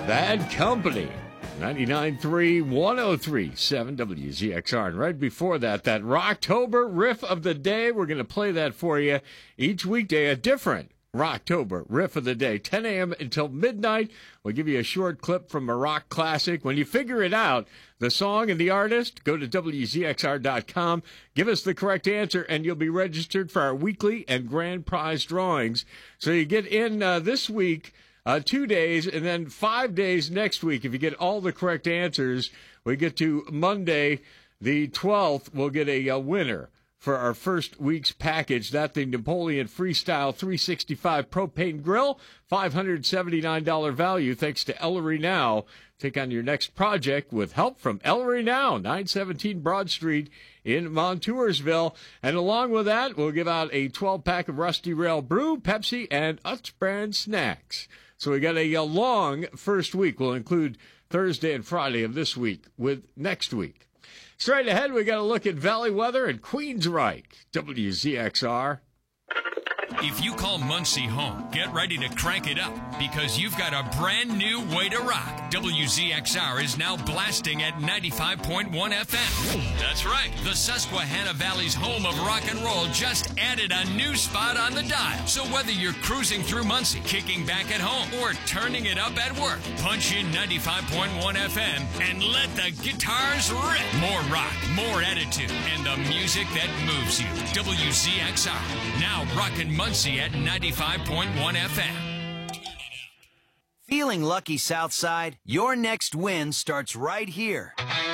Bad Company. 99.3, 103.7 WZXR. And right before that, that Rocktober riff of the day. We're going to play that for you each weekday, a different Rocktober riff of the day, 10 a.m. until midnight. We'll give you a short clip from a rock classic. When you figure it out, the song and the artist, go to WZXR.com, give us the correct answer, and you'll be registered for our weekly and grand prize drawings. So you get in this week, 2 days, and then 5 days next week. If you get all the correct answers, we get to Monday, the 12th, we'll get a winner for our first week's package. That the Napoleon Freestyle 365 propane grill, $579 value, thanks to Ellery Now. Take on your next project with help from Ellery Now, 917 Broad Street in Montoursville. And along with that, we'll give out a 12-pack of Rusty Rail Brew, Pepsi, and Utz brand snacks. So we got a long first week. We'll include Thursday and Friday of this week with next week. Straight ahead, we got a look at Valley weather and Queensryche. WZXR. If you call Muncie home, get ready to crank it up because you've got a brand new way to rock. WZXR is now blasting at 95.1 FM. That's right. The Susquehanna Valley's home of rock and roll just added a new spot on the dial. So whether you're cruising through Muncie, kicking back at home, or turning it up at work, punch in 95.1 FM and let the guitars rip. More rock, more attitude, and the music that moves you. WZXR. Now rockin' Muncie at 95.1 FM. Feeling lucky, Southside? Your next win starts right here.